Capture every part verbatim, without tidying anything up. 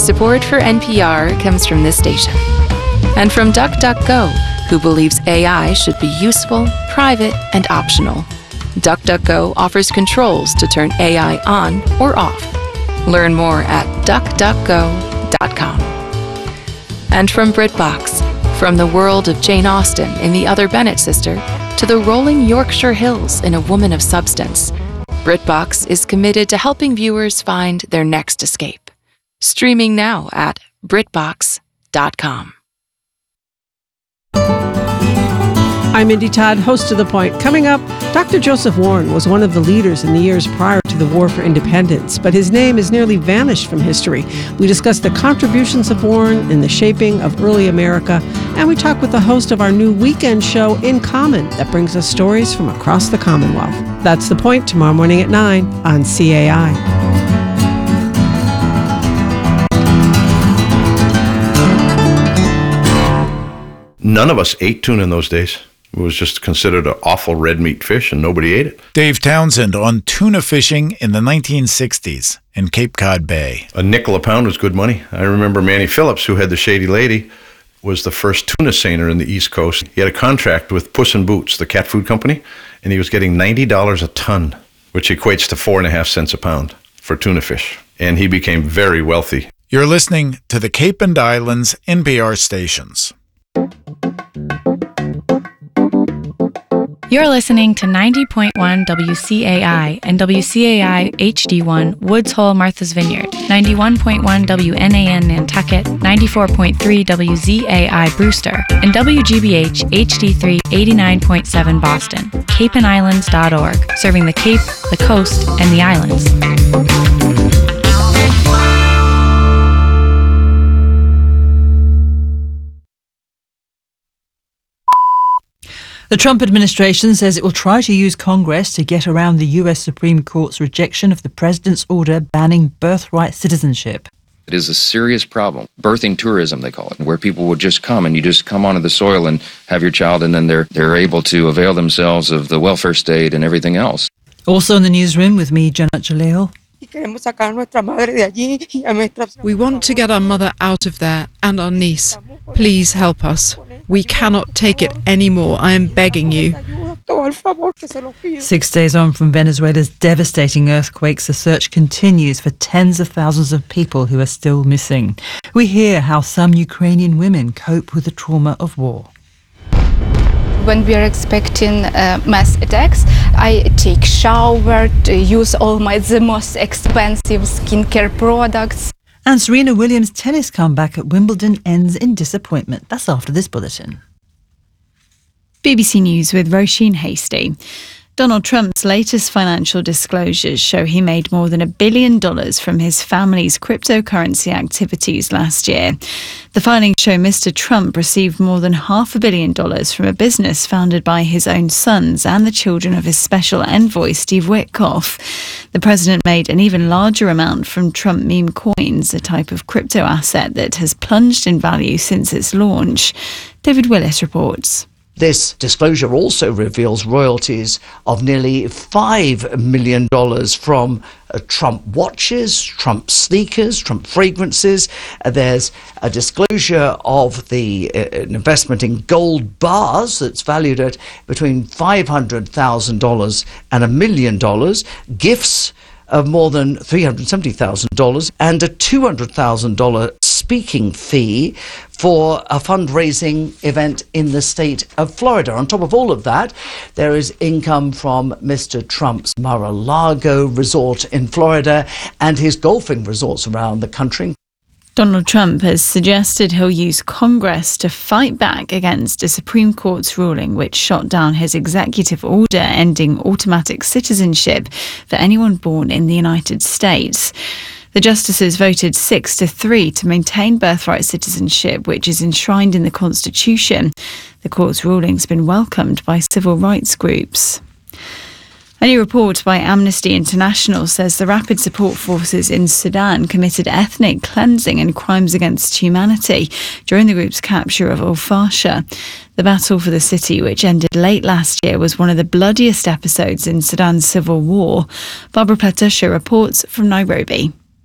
Support for N P R comes from this station. And from DuckDuckGo, who believes A I should be useful, private, and optional. DuckDuckGo offers controls to turn A I on or off. Learn more at duck duck go dot com. And from BritBox, from the world of Jane Austen in The Other Bennet Sister to the rolling Yorkshire Hills in A Woman of Substance, BritBox is committed to helping viewers find their next escape. Streaming now at britbox dot com. I'm Mindy Todd, host of The Point. Coming up, Doctor Joseph Warren was one of the leaders in the years prior to the War for Independence, but his name has nearly vanished from history. We discuss the contributions of Warren in the shaping of early America, and we talk with the host of our new weekend show, In Common, that brings us stories from across the Commonwealth. That's The Point, tomorrow morning at nine on C A I. None of us ate tuna in those days. It was just considered an awful red meat fish, and nobody ate it. Dave Townsend on tuna fishing in the nineteen sixties in Cape Cod Bay. A nickel a pound was good money. I remember Manny Phillips, who had the Shady Lady, was the first tuna seiner in the East Coast. He had a contract with Puss in Boots, the cat food company, and he was getting ninety dollars a ton, which equates to four and a half cents a pound for tuna fish. And he became very wealthy. You're listening to the Cape and Islands N P R stations. You're listening to ninety point one W C A I and W C A I H D one Woods Hole, Martha's Vineyard, ninety-one point one W N A N Nantucket, ninety-four point three W Z A I Brewster, and W G B H H D three eighty-nine point seven Boston, cape and islands dot org, serving the Cape, the coast, and the islands. The Trump administration says it will try to use Congress to get around the U S Supreme Court's rejection of the president's order banning birthright citizenship. It is a serious problem. Birthing tourism, they call it, where people would just come and you just come onto the soil and have your child, and then they're they're able to avail themselves of the welfare state and everything else. Also in the newsroom with me, Janet Jaleel. We want to get our mother out of there and our niece. Please help us. We cannot take it anymore. I am begging you. Six days on from Venezuela's devastating earthquakes, the search continues for tens of thousands of people who are still missing. We hear how some Ukrainian women cope with the trauma of war. When we are expecting uh, mass attacks, I take shower, to use all my the most expensive skincare products. And Serena Williams' tennis comeback at Wimbledon ends in disappointment. That's after this bulletin. B B C News with Roisin Hasty. Donald Trump's latest financial disclosures show he made more than a billion dollars from his family's cryptocurrency activities last year. The filings show Mister Trump received more than half a billion dollars from a business founded by his own sons and the children of his special envoy, Steve Witkoff. The president made an even larger amount from Trump meme coins, a type of crypto asset that has plunged in value since its launch. David Willis reports. This disclosure also reveals royalties of nearly five million dollars from uh, Trump watches, Trump sneakers, Trump fragrances. Uh, there's a disclosure of the uh, investment in gold bars that's valued at between five hundred thousand dollars and a million dollars, gifts of more than three hundred seventy thousand dollars, and a two hundred thousand dollars speaking fee for a fundraising event in the state of Florida. On top of all of that, there is income from Mister Trump's Mar-a-Lago resort in Florida and his golfing resorts around the country. Donald Trump has suggested he'll use Congress to fight back against a Supreme Court's ruling which shot down his executive order ending automatic citizenship for anyone born in the United States. The justices voted six to three to maintain birthright citizenship, which is enshrined in the Constitution. The court's ruling's been welcomed by civil rights groups. A new report by Amnesty International says the Rapid Support Forces in Sudan committed ethnic cleansing and crimes against humanity during the group's capture of Al Fasher. The battle for the city, which ended late last year, was one of the bloodiest episodes in Sudan's civil war. Barbara Platusha reports from Nairobi.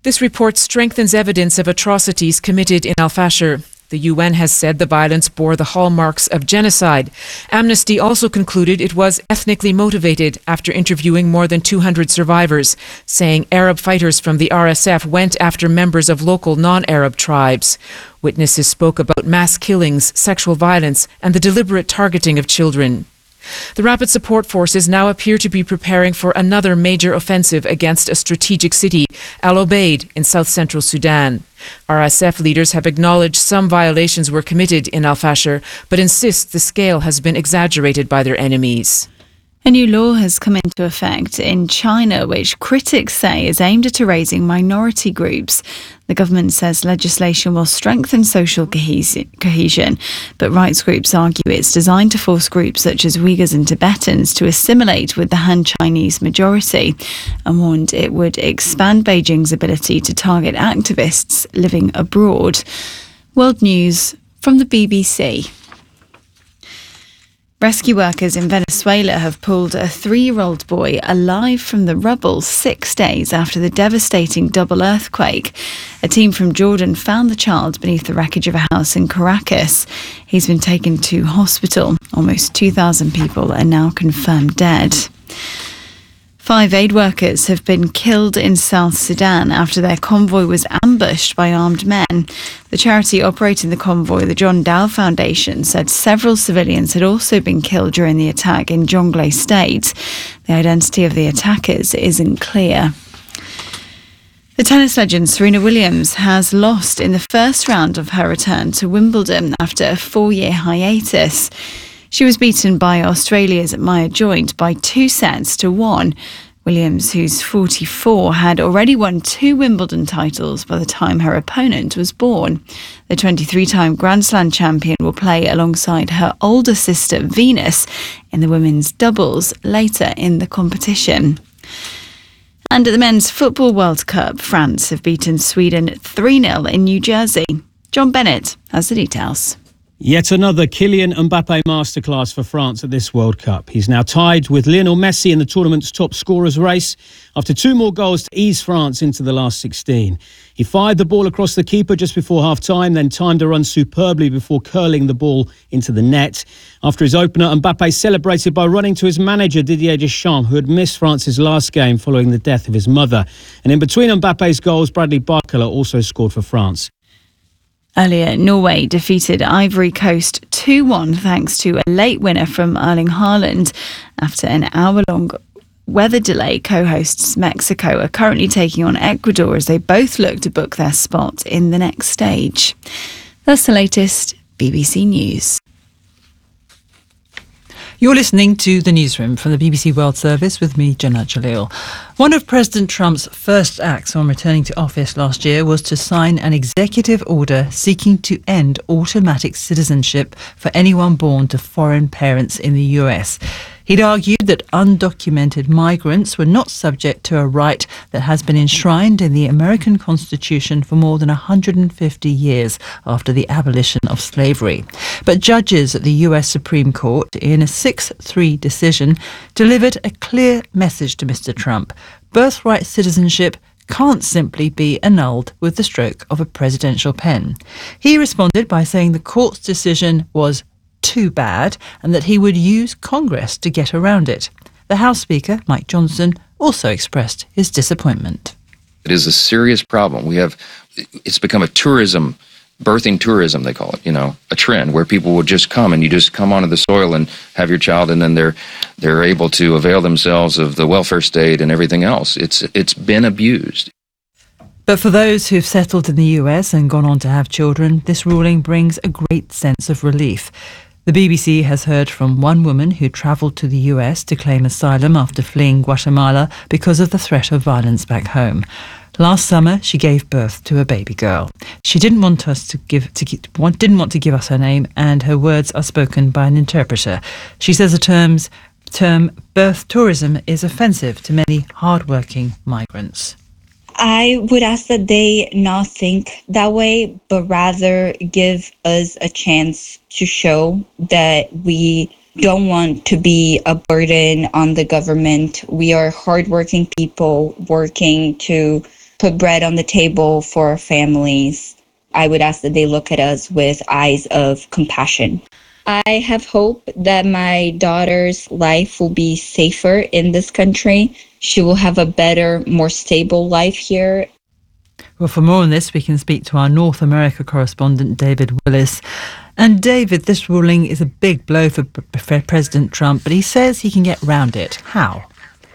This report strengthens evidence of atrocities committed in Al-Fasher. The U N has said the violence bore the hallmarks of genocide. Amnesty also concluded it was ethnically motivated after interviewing more than two hundred survivors, saying Arab fighters from the R S F went after members of local non-Arab tribes. Witnesses spoke about mass killings, sexual violence, and the deliberate targeting of children. The Rapid Support Forces now appear to be preparing for another major offensive against a strategic city, Al Obeid, in south-central Sudan. R S F leaders have acknowledged some violations were committed in Al-Fasher, but insist the scale has been exaggerated by their enemies. A new law has come into effect in China, which critics say is aimed at erasing minority groups. The government says legislation will strengthen social cohesion, but rights groups argue it's designed to force groups such as Uyghurs and Tibetans to assimilate with the Han Chinese majority, and warned it would expand Beijing's ability to target activists living abroad. World News from the B B C. Rescue workers in Venezuela have pulled a three-year-old boy alive from the rubble six days after the devastating double earthquake. A team from Jordan found the child beneath the wreckage of a house in Caracas. He's been taken to hospital. Almost two thousand people are now confirmed dead. Five aid workers have been killed in South Sudan after their convoy was ambushed by armed men. The charity operating the convoy, the John Dow Foundation, said several civilians had also been killed during the attack in Jonglei State. The identity of the attackers isn't clear. The tennis legend Serena Williams has lost in the first round of her return to Wimbledon after a four-year hiatus. She was beaten by Australia's Maya Joint by two sets to one. Williams, who's forty-four, had already won two Wimbledon titles by the time her opponent was born. The twenty-three-time Grand Slam champion will play alongside her older sister Venus in the women's doubles later in the competition. And at the Men's Football World Cup, France have beaten Sweden three nil in New Jersey. John Bennett has the details. Yet another Kylian Mbappe masterclass for France at this World Cup. He's now tied with Lionel Messi in the tournament's top scorers race after two more goals to ease France into the last sixteen. He fired the ball across the keeper just before half-time, then timed a run superbly before curling the ball into the net. After his opener, Mbappe celebrated by running to his manager Didier Deschamps, who had missed France's last game following the death of his mother. And in between Mbappe's goals, Bradley Barcola also scored for France. Earlier, Norway defeated Ivory Coast two one thanks to a late winner from Erling Haaland. After an hour-long weather delay, co-hosts Mexico are currently taking on Ecuador as they both look to book their spot in the next stage. That's the latest B B C News. You're listening to The Newsroom from the B B C World Service with me, Jannat Jalil. One of President Trump's first acts on returning to office last year was to sign an executive order seeking to end automatic citizenship for anyone born to foreign parents in the U S. He'd argued that undocumented migrants were not subject to a right that has been enshrined in the American Constitution for more than one hundred fifty years after the abolition of slavery. But judges at the U S Supreme Court, in a six three decision, delivered a clear message to Mister Trump. Birthright citizenship can't simply be annulled with the stroke of a presidential pen. He responded by saying the court's decision was too bad and that he would use Congress to get around it. The House Speaker, Mike Johnson, also expressed his disappointment. It is a serious problem. We have, it's become a tourism, birthing tourism, they call it, you know, a trend where people will just come and you just come onto the soil and have your child and then they're they're able to avail themselves of the welfare state and everything else. It's it's been abused. But for those who've settled in the U S and gone on to have children, this ruling brings a great sense of relief. The B B C has heard from one woman who travelled to the U S to claim asylum after fleeing Guatemala because of the threat of violence back home. Last summer, she gave birth to a baby girl. She didn't want us to give to want, didn't want to give us her name, and her words are spoken by an interpreter. She says the terms term birth tourism is offensive to many hard-working migrants. I would ask that they not think that way, but rather give us a chance to show that we don't want to be a burden on the government. We are hardworking people working to put bread on the table for our families. I would ask that they look at us with eyes of compassion. I have hope that my daughter's life will be safer in this country. She will have a better, more stable life here. Well, for more on this, we can speak to our North America correspondent, David Willis. And David, this ruling is a big blow for President Trump, but he says he can get round it. How?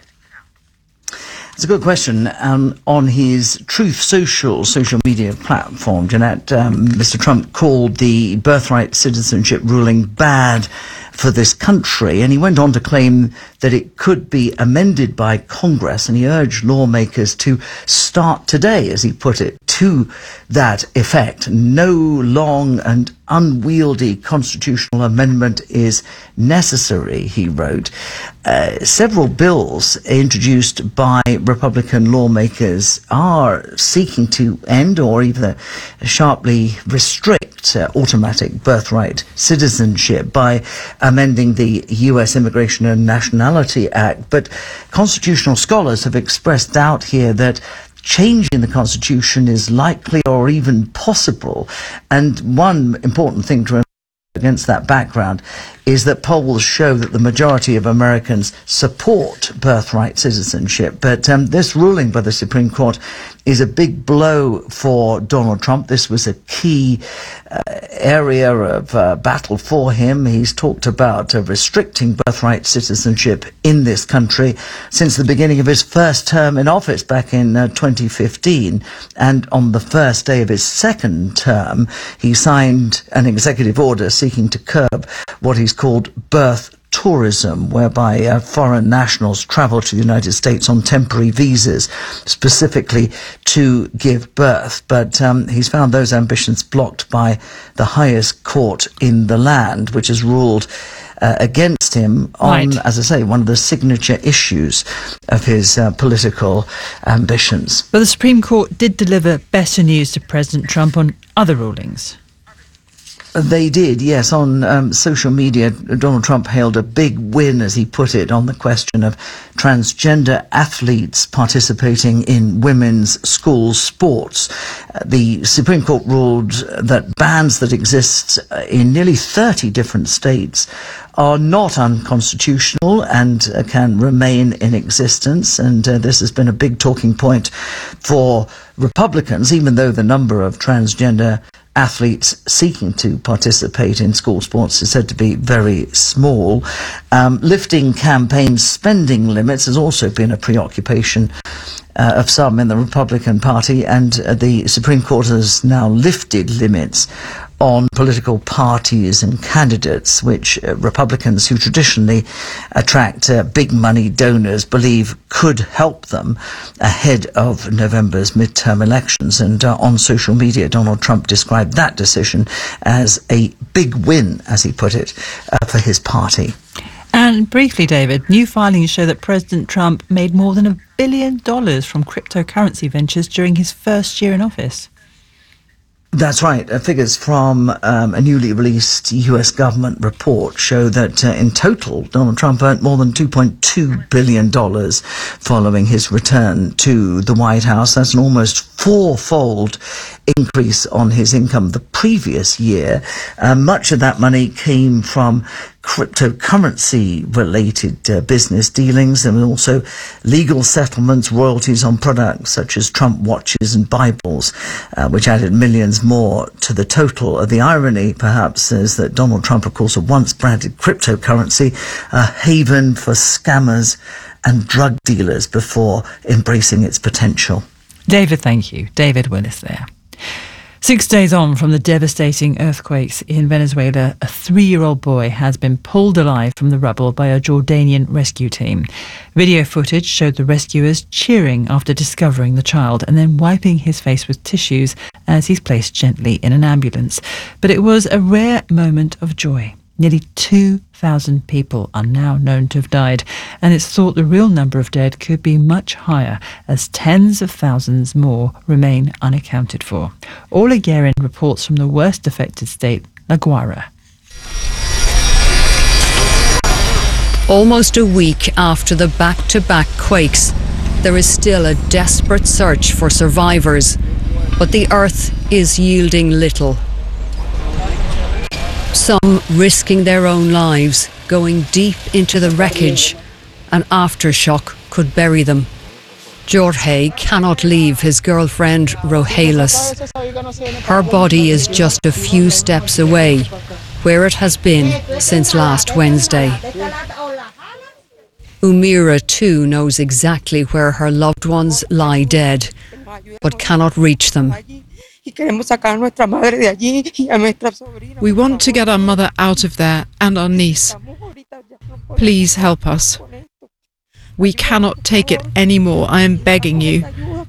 It's a good question. Um, on his Truth Social social media platform, Jeanette, um, Mister Trump called the birthright citizenship ruling bad for this country, and he went on to claim that it could be amended by Congress, and he urged lawmakers to start today, as he put it, to that effect. No long and unwieldy constitutional amendment is necessary, he wrote. Uh, several bills introduced by Republican lawmakers are seeking to end or even sharply restrict uh, automatic birthright citizenship by amending the U S Immigration and Nationality Act. But constitutional scholars have expressed doubt here that changing the Constitution is likely or even possible. And one important thing to remember against that background is that polls show that the majority of Americans support birthright citizenship. But um, this ruling by the Supreme Court is a big blow for Donald Trump. This was a key uh, area of uh, battle for him. He's talked about uh, restricting birthright citizenship in this country since the beginning of his first term in office back in uh, twenty fifteen. And on the first day of his second term, he signed an executive order seeking to curb what he's called birth tourism, whereby uh, foreign nationals travel to the United States on temporary visas, specifically to give birth. But um, he's found those ambitions blocked by the highest court in the land, which has ruled uh, against him on, right. as I say, one of the signature issues of his uh, political ambitions. But the Supreme Court did deliver better news to President Trump on other rulings. They did, yes. On um, social media, Donald Trump hailed a big win, as he put it, on the question of transgender athletes participating in women's school sports. Uh, the Supreme Court ruled that bans that exist in nearly thirty different states are not unconstitutional and uh, can remain in existence. And uh, this has been a big talking point for Republicans, even though the number of transgender athletes seeking to participate in school sports is said to be very small. Um, lifting campaign spending limits has also been a preoccupation uh, of some in the Republican Party, and uh, the Supreme Court has now lifted limits on political parties and candidates, which uh, Republicans who traditionally attract uh, big money donors believe could help them ahead of November's midterm elections. And uh, on social media, Donald Trump described that decision as a big win, as he put it, uh, for his party. And briefly, David, new filings show that President Trump made more than a billion dollars from cryptocurrency ventures during his first year in office. That's right. Uh, figures from um, a newly released U S government report show that uh, in total, Donald Trump earned more than two point two billion dollars following his return to the White House. That's an almost fourfold increase on his income the previous year. Uh, much of that money came from cryptocurrency-related uh, business dealings, and also legal settlements, royalties on products such as Trump watches and Bibles, uh, which added millions more to the total. Uh, the irony, perhaps, is that Donald Trump, of course, had once branded cryptocurrency a haven for scammers and drug dealers before embracing its potential. David, thank you. David Willis there. Six days on from the devastating earthquakes in Venezuela, a three-year-old boy has been pulled alive from the rubble by a Jordanian rescue team. Video footage showed the rescuers cheering after discovering the child and then wiping his face with tissues as he's placed gently in an ambulance. But it was a rare moment of joy. Nearly two thousand people are now known to have died, and it's thought the real number of dead could be much higher, as tens of thousands more remain unaccounted for. Ola Guerin reports from the worst affected state, La Guaira. Almost a week after the back-to-back quakes, There is still a desperate search for survivors, but the earth is yielding little. Some risking their own lives, going deep into the wreckage. An aftershock could bury them. Jorge cannot leave his girlfriend Rohelis. Her body is just a few steps away, where it has been since last Wednesday. Umira too knows exactly where her loved ones lie dead, but cannot reach them. We want to get our mother out of there and our niece. Please help us. We cannot take it anymore. I am begging you.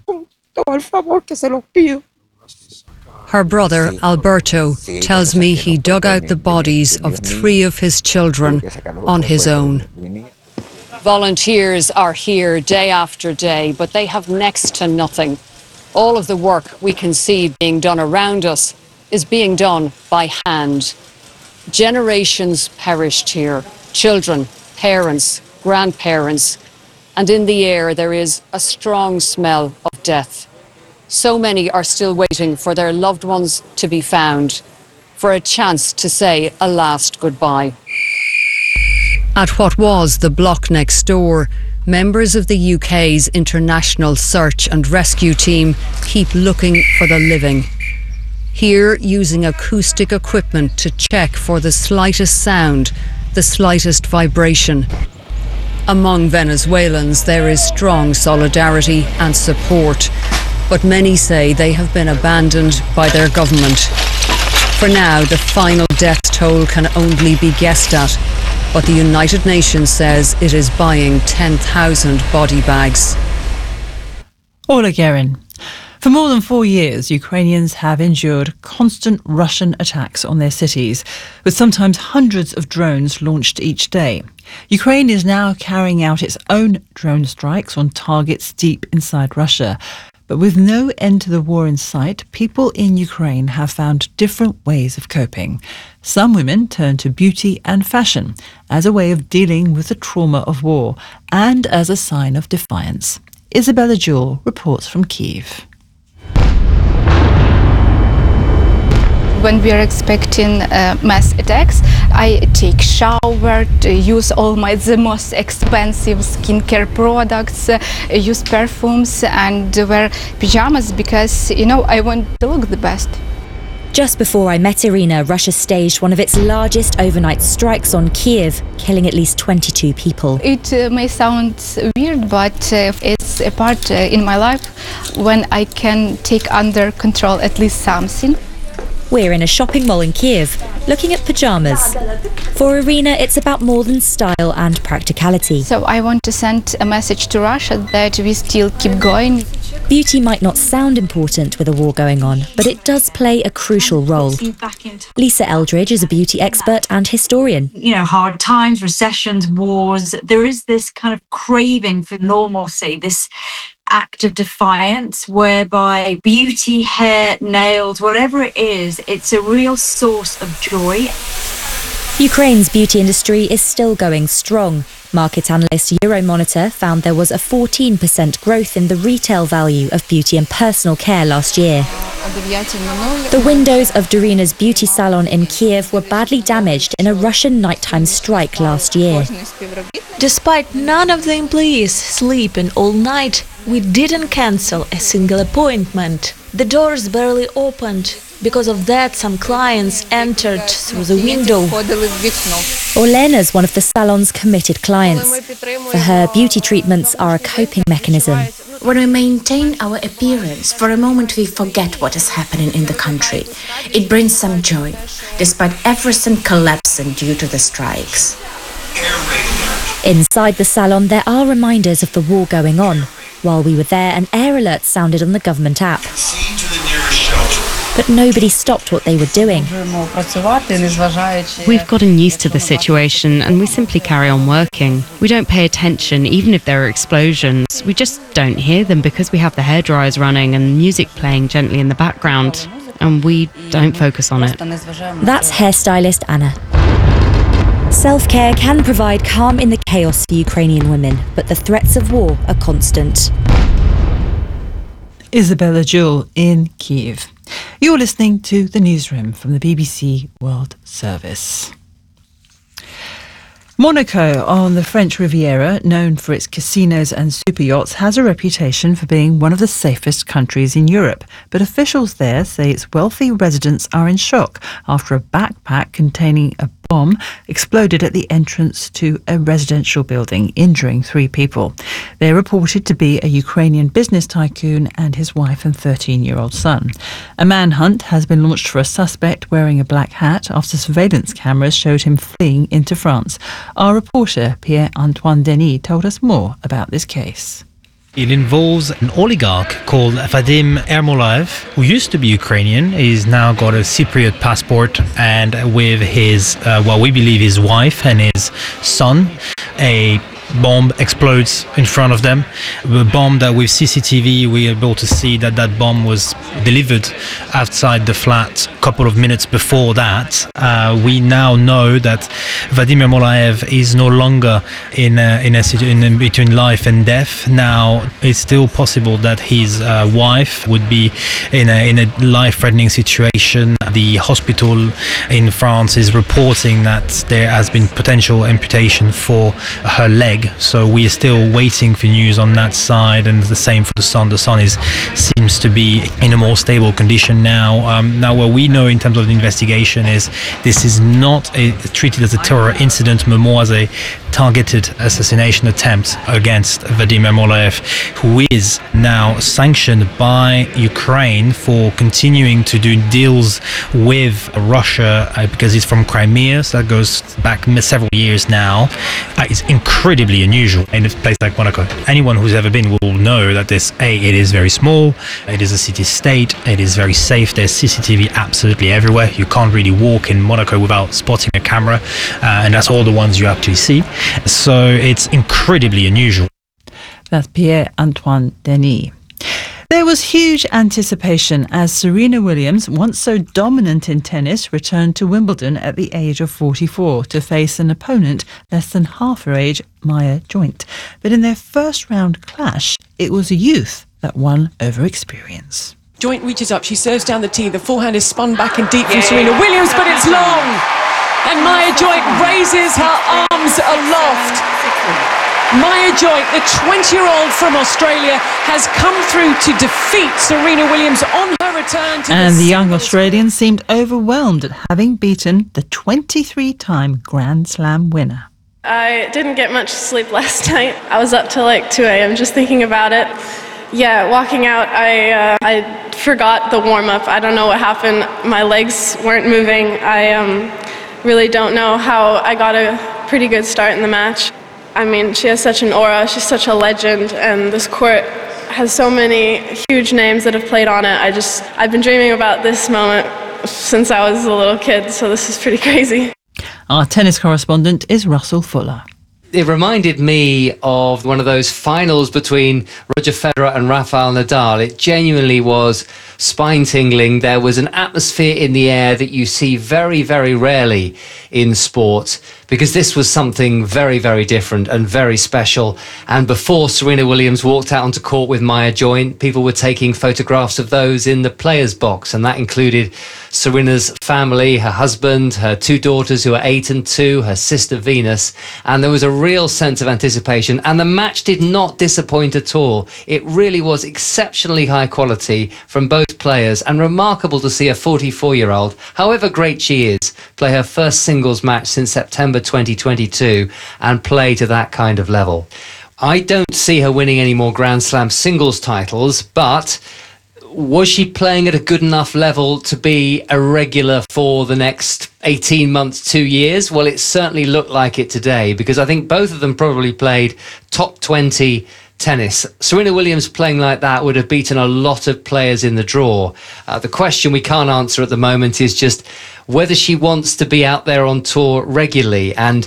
Her brother, Alberto, tells me he dug out the bodies of three of his children on his own. Volunteers are here day after day, but they have next to nothing. All of the work we can see being done around us is being done by hand. Generations perished here, children, parents, grandparents, and in the air there is a strong smell of death. So many are still waiting for their loved ones to be found, for a chance to say a last goodbye. At what was the block next door, members of the U K's International Search and Rescue Team keep looking for the living. Here, using acoustic equipment to check for the slightest sound, the slightest vibration. Among Venezuelans, there is strong solidarity and support, but many say they have been abandoned by their government. For now, the final death toll can only be guessed at, but the United Nations says it is buying ten thousand body bags. Ola Guerin. For more than four years, Ukrainians have endured constant Russian attacks on their cities, with sometimes hundreds of drones launched each day. Ukraine is now carrying out its own drone strikes on targets deep inside Russia. But with no end to the war in sight, people in Ukraine have found different ways of coping. Some women turn to beauty and fashion as a way of dealing with the trauma of war and as a sign of defiance. Isabella Jewell reports from Kyiv. When we are expecting uh, mass attacks, I take shower, use all my the most expensive skincare products, uh, use perfumes and wear pajamas because, you know, I want to look the best. Just before I met Irina, Russia staged one of its largest overnight strikes on Kyiv, killing at least twenty-two people. It uh, may sound weird, but uh, it's a part uh, in my life when I can take under control at least something. We're in a shopping mall in Kyiv, looking at pyjamas. For Irina, it's about more than style and practicality. So I want to send a message to Russia that we still keep going. Beauty might not sound important with a war going on, but it does play a crucial role. Lisa Eldridge is a beauty expert and historian. You know, hard times, recessions, wars, there is this kind of craving for normalcy, this act of defiance whereby beauty, hair, nails, whatever it is, it's a real source of joy. Ukraine's beauty industry is still going strong. Market analyst Euromonitor found there was a fourteen percent growth in the retail value of beauty and personal care last year. The windows of Darina's beauty salon in Kyiv were badly damaged in a Russian nighttime strike last year. Despite none of the employees sleeping all night, we didn't cancel a single appointment. The doors barely opened. Because of that, some clients entered through the window. Olena's one of the salon's committed clients. For her, beauty treatments are a coping mechanism. When we maintain our appearance, for a moment we forget what is happening in the country. It brings some joy, despite everything collapsing due to the strikes. Inside the salon, there are reminders of the war going on. While we were there, an air alert sounded on the government app. But nobody stopped what they were doing. We've gotten used to the situation and we simply carry on working. We don't pay attention even if there are explosions. We just don't hear them because we have the hairdryers running and music playing gently in the background, and we don't focus on it. That's hairstylist Anna. Self-care can provide calm in the chaos for Ukrainian women, but the threats of war are constant. Isabella Jewell in Kyiv. You're listening to The Newsroom from the B B C World Service. Monaco on the French Riviera, known for its casinos and super yachts, has a reputation for being one of the safest countries in Europe. But officials there say its wealthy residents are in shock after a backpack containing a bomb exploded at the entrance to a residential building, injuring three people. They're reported to be a Ukrainian business tycoon and his wife and thirteen-year-old son. A manhunt has been launched for a suspect wearing a black hat after surveillance cameras showed him fleeing into France. Our reporter, Pierre-Antoine Denis, told us more about this case. It involves an oligarch called Vadim Ermolaev, who used to be Ukrainian. He's now got a Cypriot passport, and with his, uh, what we believe his wife and his son, a bomb explodes in front of them. The bomb that with C C T V we were able to see that that bomb was delivered outside the flat a couple of minutes before that. Uh, we now know that Vadim Ermolaev is no longer in a, in a situation in between life and death. Now it's still possible that his uh, wife would be in a, in a life-threatening situation. The hospital in France is reporting that there has been potential amputation for her leg. So we are still waiting for news on that side, and the same for the son. The son is seems to be in a more stable condition now. Um, now, what we know in terms of the investigation is this is not a, treated as a terror incident, but more as a targeted assassination attempt against Vadim Ermolaev, who is now sanctioned by Ukraine for continuing to do deals with Russia uh, because he's from Crimea, so that goes back several years now. Uh, it's incredibly unusual in a place like Monaco. Anyone who's ever been will know that this, A, it is very small, it is a city-state, it is very safe, there's C C T V absolutely everywhere. You can't really walk in Monaco without spotting a camera, uh, and that's all the ones you actually see. So it's incredibly unusual. That's Pierre-Antoine Denis. There was huge anticipation as Serena Williams, once so dominant in tennis, returned to Wimbledon at the age of forty-four to face an opponent less than half her age, Maya Joint. But in their first round clash, it was a youth that won over experience. Joint reaches up, she serves down the tee, the forehand is spun back and deep from Serena Williams, but it's long! And Maya Joint raises her arms aloft. Maya Joint, the twenty-year-old from Australia, has come through to defeat Serena Williams on her return to And the young Australian seemed overwhelmed at having beaten the twenty-three-time Grand Slam winner. I didn't get much sleep last night. I was up till like two a.m. just thinking about it. Yeah, walking out, I uh, I forgot the warm-up. I don't know what happened. My legs weren't moving. I um, really don't know how I got a pretty good start in the match. I mean, she has such an aura, she's such a legend, and this court has so many huge names that have played on it. I just, I've been dreaming about this moment since I was a little kid, so this is pretty crazy. Our tennis correspondent is Russell Fuller. It reminded me of one of those finals between Roger Federer and Rafael Nadal. It genuinely was spine-tingling. There was an atmosphere in the air that you see very, very rarely in sport, because this was something very, very different and very special. And before Serena Williams walked out onto court with Maya Joint, people were taking photographs of those in the players' box, and that included Serena's family, her husband, her two daughters who are eight and two, her sister Venus, and there was a real sense of anticipation, and the match did not disappoint at all. It really was exceptionally high quality from both players, and remarkable to see a forty-four-year-old, however great she is, play her first singles match since September twenty twenty-two and play to that kind of level. I don't see her winning any more Grand Slam singles titles, but was she playing at a good enough level to be a regular for the next eighteen months, two years? Well, it certainly looked like it today, because I think both of them probably played top twenty tennis. Serena Williams playing like that would have beaten a lot of players in the draw. Uh, the question we can't answer at the moment is just whether she wants to be out there on tour regularly. And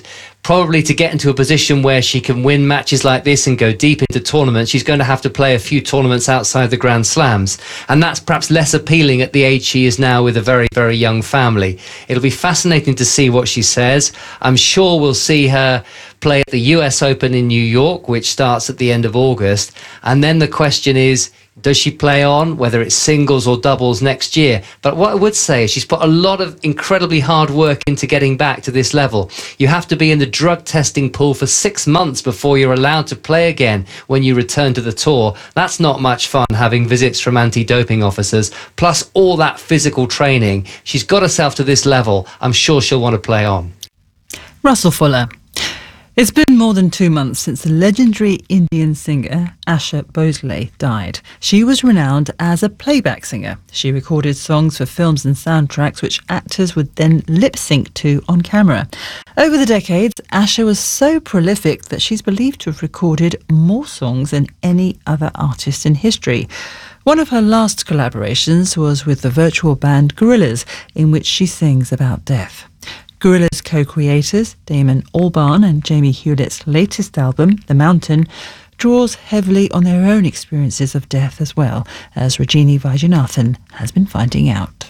probably to get into a position where she can win matches like this and go deep into tournaments, she's going to have to play a few tournaments outside the Grand Slams. And that's perhaps less appealing at the age she is now with a very, very young family. It'll be fascinating to see what she says. I'm sure we'll see her play at the U S Open in New York, which starts at the end of August. And then the question is, does she play on, whether it's singles or doubles next year? But what I would say is she's put a lot of incredibly hard work into getting back to this level. You have to be in the drug testing pool for six months before you're allowed to play again when you return to the tour. That's not much fun, having visits from anti-doping officers, plus all that physical training. She's got herself to this level. I'm sure she'll want to play on. Russell Fuller. It's been more than two months since the legendary Indian singer Asha Bhosle died. She was renowned as a playback singer. She recorded songs for films and soundtracks which actors would then lip-sync to on camera. Over the decades, Asha was so prolific that she's believed to have recorded more songs than any other artist in history. One of her last collaborations was with the virtual band Gorillaz, in which she sings about death. Gorillaz co-creators Damon Albarn and Jamie Hewlett's latest album, The Mountain, draws heavily on their own experiences of death as well, as Rajini Vaidyanathan has been finding out.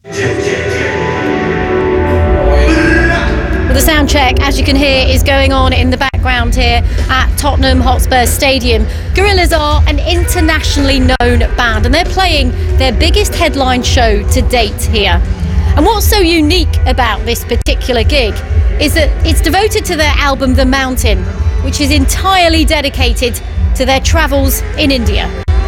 Well, the sound check, as you can hear, is going on in the background here at Tottenham Hotspur Stadium. Gorillaz are an internationally known band and they're playing their biggest headline show to date here. And what's so unique about this particular gig is that it's devoted to their album The Mountain, which is entirely dedicated to their travels in India.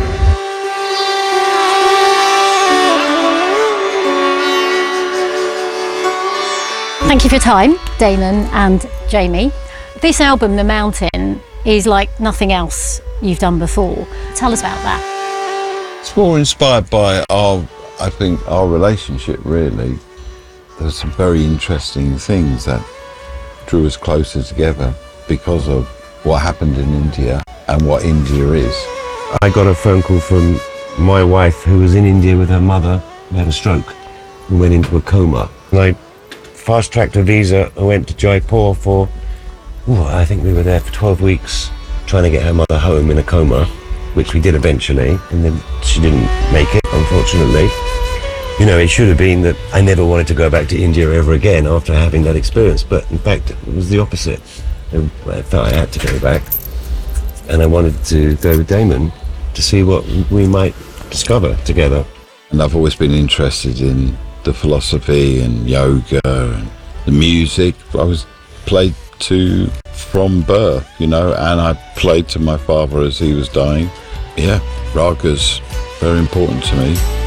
Thank you for your time, Damon and Jamie. This album, The Mountain, is like nothing else you've done before. Tell us about that. It's more inspired by our I think our relationship, really. There's some very interesting things that drew us closer together because of what happened in India and what India is. I got a phone call from my wife who was in India with her mother who had a stroke and went into a coma. And I fast-tracked a visa and went to Jaipur for, ooh, I think we were there for twelve weeks trying to get her mother home in a coma, which we did eventually, and then she didn't make it, unfortunately. You know, it should have been that I never wanted to go back to India ever again after having that experience, but in fact it was the opposite. I felt I had to go back, and I wanted to go with Damon to see what we might discover together. And I've always been interested in the philosophy and yoga and the music. I was played to from birth, you know, and I played to my father as he was dying. Yeah, raga's very important to me.